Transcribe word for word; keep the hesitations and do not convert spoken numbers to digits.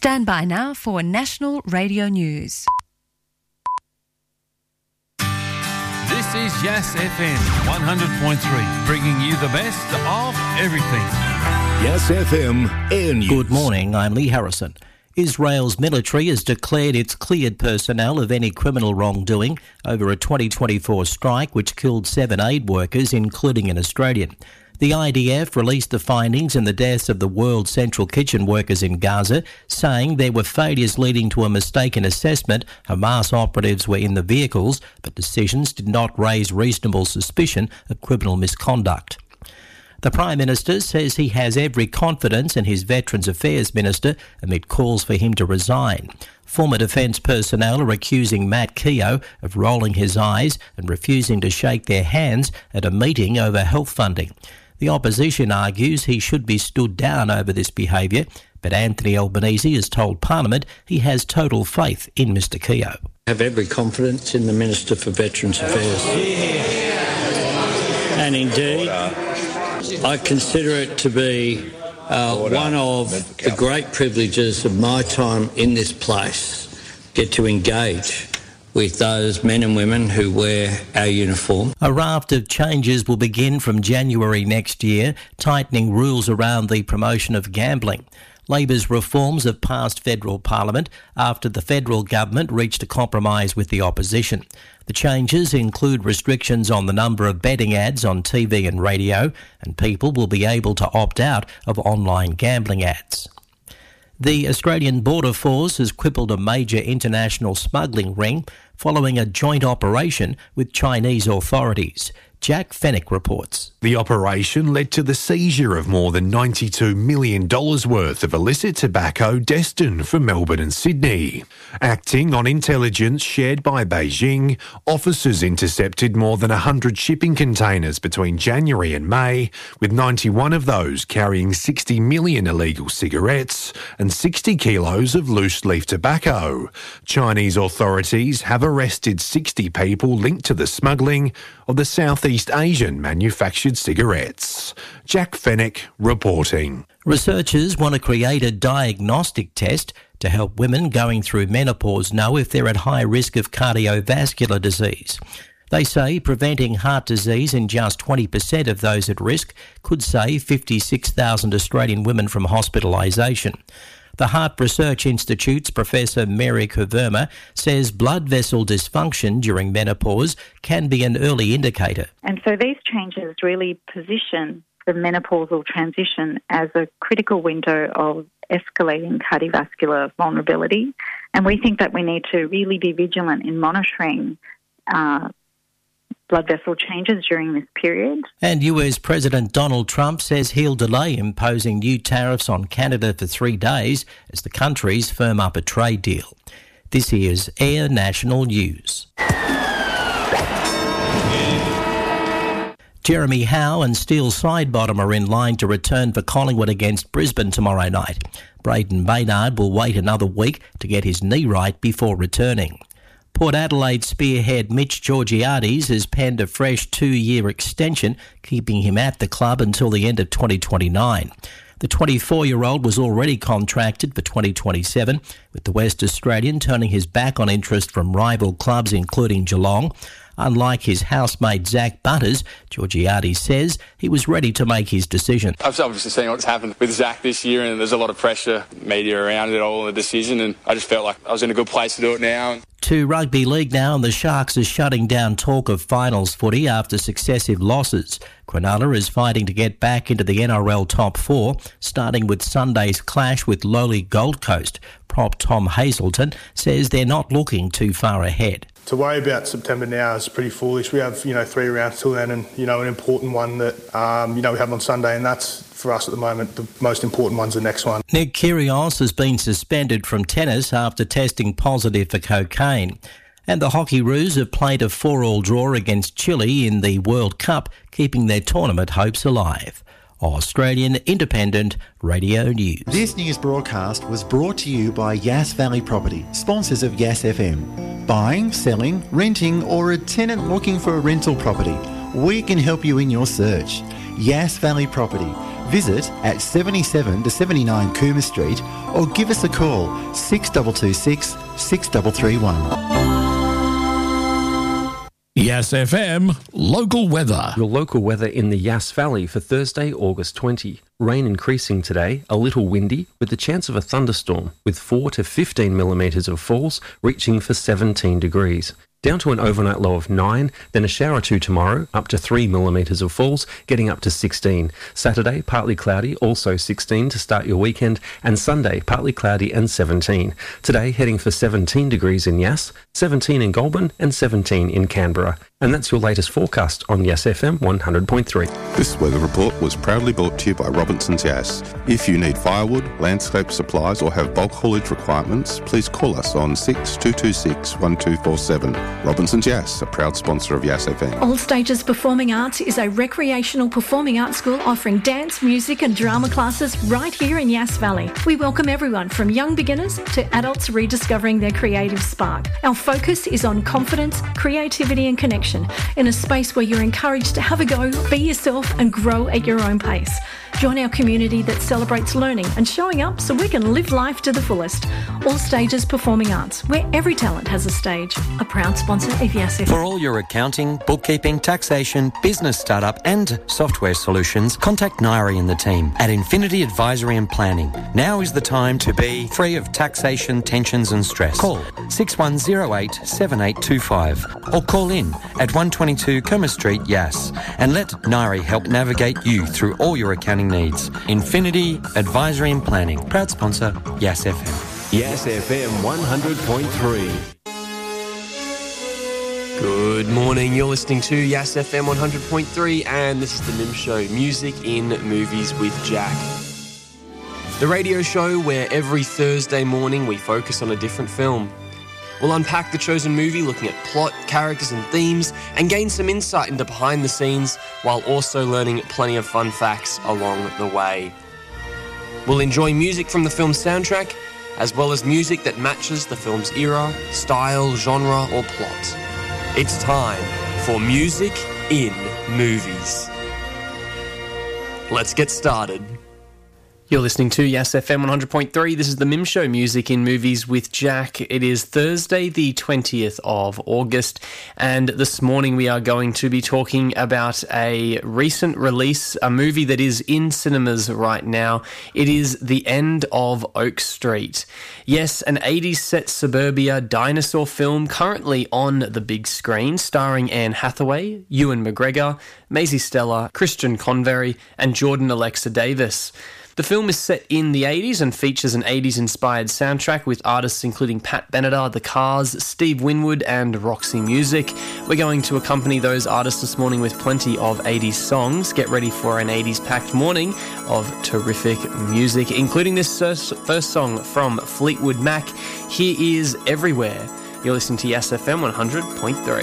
Stand by now for National Radio News. This is Yas F M one hundred point three, bringing you the best of everything. Yas F M Air News. Good morning, I'm Lee Harrison. Israel's military has declared it's cleared personnel of any criminal wrongdoing over a twenty twenty-four strike which killed seven aid workers, including an Australian. The I D F released the findings in the deaths of the World Central Kitchen workers in Gaza, saying there were failures leading to a mistaken assessment. Hamas operatives were in the vehicles, but decisions did not raise reasonable suspicion of criminal misconduct. The Prime Minister says he has every confidence in his Veterans Affairs Minister amid calls for him to resign. Former Defence personnel are accusing Matt Keogh of rolling his eyes and refusing to shake their hands at a meeting over health funding. The opposition argues he should be stood down over this behaviour, but Anthony Albanese has told Parliament he has total faith in Mr Keogh. I have every confidence in the Minister for Veterans Affairs. And indeed, I consider it to be uh, one of the great privileges of my time in this place, get to engage with those men and women who wear our uniform. A raft of changes will begin from January next year, tightening rules around the promotion of gambling. Labor's reforms have passed federal parliament after the federal government reached a compromise with the opposition. The changes include restrictions on the number of betting ads on T V and radio, and people will be able to opt out of online gambling ads. The Australian Border Force has crippled a major international smuggling ring following a joint operation with Chinese authorities. Jack Fennick reports. The operation led to the seizure of more than ninety-two million dollars worth of illicit tobacco destined for Melbourne and Sydney. Acting on intelligence shared by Beijing, officers intercepted more than one hundred shipping containers between January and May, with ninety-one of those carrying sixty million illegal cigarettes and sixty kilos of loose-leaf tobacco. Chinese authorities have arrested sixty people linked to the smuggling of the Southeast Asian manufactured cigarettes. Jack Fennick reporting. Researchers want to create a diagnostic test to help women going through menopause know if they're at high risk of cardiovascular disease. They say preventing heart disease in just twenty percent of those at risk could save fifty-six thousand Australian women from hospitalisation. The Heart Research Institute's Professor Mary Verma says blood vessel dysfunction during menopause can be an early indicator. And so these changes really position the menopausal transition as a critical window of escalating cardiovascular vulnerability. And we think that we need to really be vigilant in monitoring uh, blood vessel changes during this period. And U S President Donald Trump says he'll delay imposing new tariffs on Canada for three days as the countries firm up a trade deal. This is Air National News. Jeremy Howe and Steele Sidebottom are in line to return for Collingwood against Brisbane tomorrow night. Braden Baynard will wait another week to get his knee right before returning. Port Adelaide spearhead Mitch Georgiades has penned a fresh two-year extension, keeping him at the club until the end of twenty twenty-nine. The twenty-four-year-old was already contracted for twenty twenty-seven, with the West Australian turning his back on interest from rival clubs including Geelong. Unlike his housemate Zach Butters, Georgiades says he was ready to make his decision. I've obviously seen what's happened with Zach this year, and there's a lot of pressure, media around it all, the decision, and I just felt like I was in a good place to do it now. To rugby league now, and the Sharks are shutting down talk of finals footy after successive losses. Cronulla is fighting to get back into the N R L top four, starting with Sunday's clash with lowly Gold Coast. Prop Tom Hazelton says they're not looking too far ahead. To worry about September now is pretty foolish. We have, you know, three rounds till then, and, you know, an important one that, um, you know, we have on Sunday, and that's, for us at the moment, the most important one's the next one. Nick Kyrgios has been suspended from tennis after testing positive for cocaine. And the Hockeyroos have played a four-all draw against Chile in the World Cup, keeping their tournament hopes alive. Australian Independent Radio News. This news broadcast was brought to you by Yass Valley Property, sponsors of Yass F M. Buying, selling, renting, or a tenant looking for a rental property, we can help you in your search. Yass Valley Property, Visit at seventy-seven to seventy-nine Cooma Street or give us a call six two two six, six three three one. Yass F M, local weather. Your local weather in the Yass Valley for Thursday, August twentieth. Rain increasing today, a little windy, with the chance of a thunderstorm, with four to fifteen millimetres of falls, reaching for seventeen degrees. Down to an overnight low of nine, then a shower or two tomorrow, up to three millimetres of falls, getting up to sixteen. Saturday, partly cloudy, also sixteen to start your weekend, and Sunday, partly cloudy and seventeen. Today, heading for seventeen degrees in Yass, seventeen in Goulburn, and seventeen in Canberra. And that's your latest forecast on Yass F M one hundred point three. This weather report was proudly brought to you by Robinson's Yass. If you need firewood, landscape supplies or have bulk haulage requirements, please call us on six two two six, one two four seven. Robinson's Yass, a proud sponsor of Yass F M. All Stages Performing Arts is a recreational performing arts school offering dance, music and drama classes right here in Yass Valley. We welcome everyone from young beginners to adults rediscovering their creative spark. Our focus is on confidence, creativity and connection in a space where you're encouraged to have a go, be yourself and grow at your own pace. Join our community that celebrates learning and showing up so we can live life to the fullest. All Stages Performing Arts, where every talent has a stage. A proud sponsor of Yass F M. For all your accounting, bookkeeping, taxation, business startup and software solutions, contact Nairi and the team at Infinity Advisory and Planning. Now is the time to be free of taxation, tensions and stress. Call six one zero eight, seven eight two five or call in at one twenty-two Cooma Street, Yass, and let Nairi help navigate you through all your accounting needs. Infinity Advisory and Planning, proud sponsor, Yass F M. Yass F M one hundred point three. Good morning, you're listening to Yass F M one hundred point three and this is the Mim Show, Music in Movies with Jack. The radio show where every Thursday morning we focus on a different film. We'll unpack the chosen movie, looking at plot, characters and themes, and gain some insight into behind the scenes, while also learning plenty of fun facts along the way. We'll enjoy music from the film's soundtrack, as well as music that matches the film's era, style, genre, or plot. It's time for Music in Movies. Let's get started. You're listening to Yass F M one hundred point three. This is the Mim Show, Music in Movies with Jack. It is Thursday, the twentieth of August, and this morning we are going to be talking about a recent release, a movie that is in cinemas right now. It is The End of Oak Street. Yes, an eighties set suburbia dinosaur film currently on the big screen, starring Anne Hathaway, Ewan McGregor, Maisie Stella, Christian Convery, and Jordan Alexa Davis. The film is set in the eighties and features an eighties-inspired soundtrack with artists including Pat Benatar, The Cars, Steve Winwood and Roxy Music. We're going to accompany those artists this morning with plenty of eighties songs. Get ready for an eighties-packed morning of terrific music, including this first song from Fleetwood Mac. Here is Everywhere. You're listening to Yass F M one hundred point three.